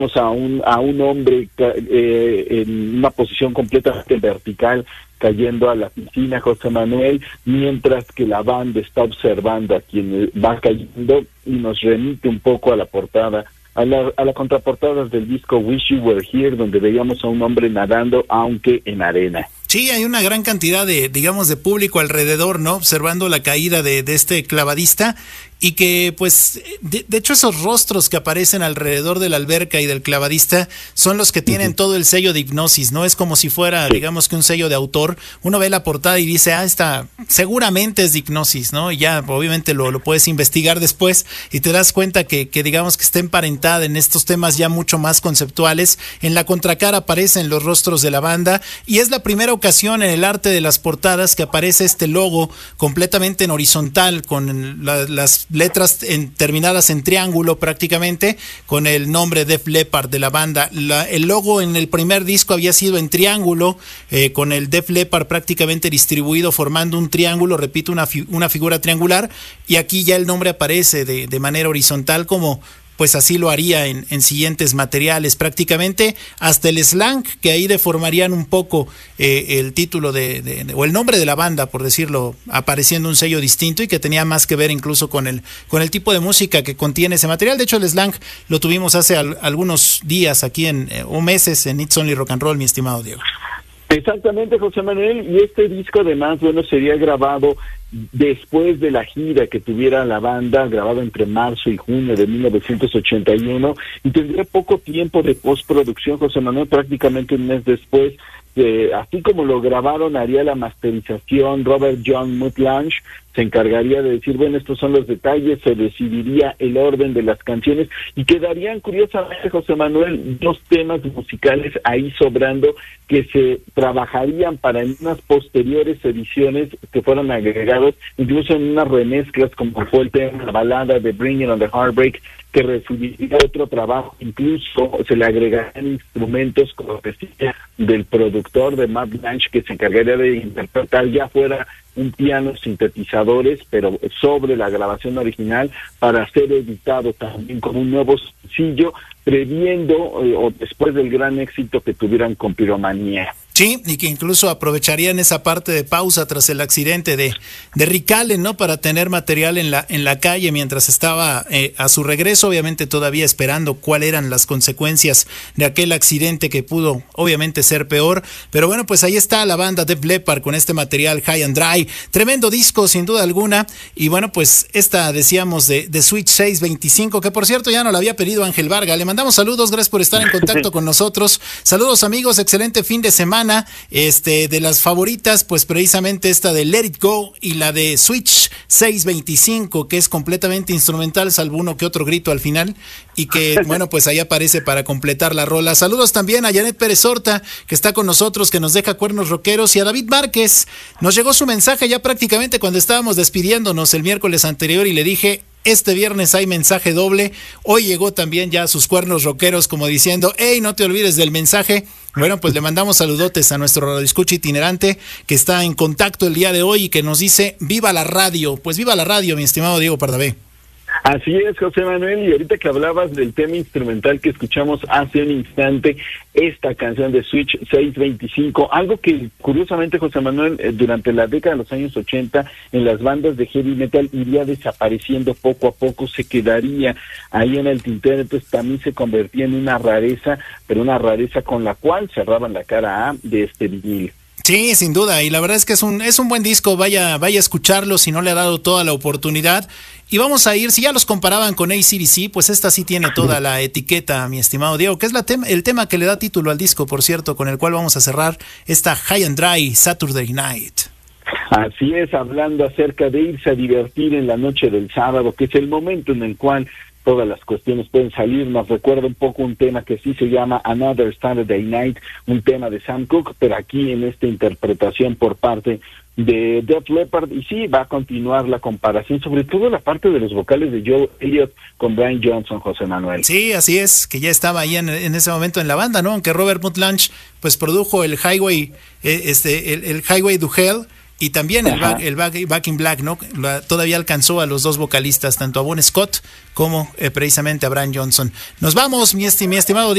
a un hombre en una posición completamente vertical cayendo a la piscina, José Manuel, mientras que la banda está observando a quien va cayendo y nos remite un poco a la portada, a la contraportada del disco Wish You Were Here, donde veíamos a un hombre nadando, aunque en arena. Sí, hay una gran cantidad de público alrededor, ¿no? Observando la caída de este clavadista, y que, pues, de hecho, esos rostros que aparecen alrededor de la alberca y del clavadista son los que tienen todo el sello de Hipnosis, ¿no? Es como si fuera, digamos, que un sello de autor. Uno ve la portada y dice, esta seguramente es de Hipnosis, ¿no? Y ya, obviamente, lo puedes investigar después y te das cuenta que digamos, que está emparentada en estos temas ya mucho más conceptuales. En la contracara aparecen los rostros de la banda, y es la primera ocasión en el arte de las portadas que aparece este logo completamente en horizontal, con las letras terminadas en triángulo prácticamente, con el nombre Def Leppard de la banda. El logo en el primer disco había sido en triángulo, con el Def Leppard prácticamente distribuido formando un triángulo, repito, una figura triangular, y aquí ya el nombre aparece de manera horizontal, como pues así lo haría en siguientes materiales, prácticamente hasta el slang, que ahí deformarían un poco el título o el nombre de la banda, por decirlo, apareciendo un sello distinto y que tenía más que ver incluso con el tipo de música que contiene ese material. De hecho, el slang lo tuvimos hace algunos días aquí o meses en It's Only Rock and Roll, mi estimado Diego. Exactamente, José Manuel, y este disco además, sería grabado después de la gira que tuviera la banda, grabado entre marzo y junio de 1981, y tendría poco tiempo de postproducción, José Manuel, prácticamente un mes después. Así como lo grabaron, haría la masterización Robert John Mutt-Lange, se encargaría de decir, bueno, estos son los detalles, se decidiría el orden de las canciones, y quedarían, curiosamente, José Manuel, 2 temas musicales ahí sobrando, que se trabajarían para en unas posteriores ediciones que fueron agregados, incluso en unas remezclas, como fue el tema, la balada de Bring It on the Heartbreak, que recibiría otro trabajo, incluso se le agregarían instrumentos, como decía, del productor de Mutt-Lange, que se encargaría de interpretar, ya fuera un piano, sintetizadores, pero sobre la grabación original, para ser editado también como un nuevo sencillo, previendo o después del gran éxito que tuvieran con Piromanía. Sí, y que incluso aprovecharían esa parte de pausa tras el accidente de Rick Allen, ¿no? Para tener material en la calle mientras estaba a su regreso, obviamente todavía esperando cuáles eran las consecuencias de aquel accidente que pudo obviamente ser peor. Pero bueno, pues ahí está la banda Def Leppard con este material High and Dry. Tremendo disco, sin duda alguna. Y bueno, pues esta decíamos de Switch 625, que por cierto ya nos la había pedido Ángel Varga. Le mandamos saludos, gracias por estar en contacto con nosotros. Saludos, amigos, excelente fin de semana. De las favoritas, pues precisamente esta de Let It Go y la de Switch 625, que es completamente instrumental, salvo uno que otro grito al final, y que, bueno, pues ahí aparece para completar la rola. Saludos también a Janet Pérez Horta, que está con nosotros, que nos deja cuernos rockeros, y a David Márquez. Nos llegó su mensaje ya prácticamente cuando estábamos despidiéndonos el miércoles anterior, y le dije, este viernes hay mensaje doble. Hoy llegó también ya sus cuernos rockeros, como diciendo, hey, no te olvides del mensaje. Bueno, pues le mandamos saludotes a nuestro radioescucha itinerante que está en contacto el día de hoy y que nos dice, viva la radio. Pues viva la radio, mi estimado Diego Pardavé. Así es, José Manuel, y ahorita que hablabas del tema instrumental que escuchamos hace un instante, esta canción de Switch 625, algo que curiosamente, José Manuel, durante la década de los años 80 en las bandas de heavy metal iría desapareciendo poco a poco, se quedaría ahí en el tintero, entonces también se convertía en una rareza, pero una rareza con la cual cerraban la cara A de este vinil. Sí, sin duda, y la verdad es que es un buen disco, vaya a escucharlo si no le ha dado toda la oportunidad. Y vamos a ir, si ya los comparaban con AC/DC, pues esta sí tiene toda la etiqueta, mi estimado Diego, que es el tema que le da título al disco, por cierto, con el cual vamos a cerrar esta High and Dry Saturday Night. Así es, hablando acerca de irse a divertir en la noche del sábado, que es el momento en el cual todas las cuestiones pueden salir. Nos recuerda un poco un tema que sí se llama Another Saturday Night, un tema de Sam Cooke, pero aquí en esta interpretación por parte de Def Leppard, y sí, va a continuar la comparación, sobre todo la parte de los vocales de Joe Elliott con Brian Johnson, José Manuel. Sí, así es, que ya estaba ahí en ese momento en la banda, ¿no? Aunque Robert Mutt-Lange pues produjo el Highway, el Highway to Hell, y también el Back in Black, ¿no? Todavía alcanzó a los dos vocalistas, tanto a Bon Scott como precisamente a Brian Johnson. Nos vamos, mi estimado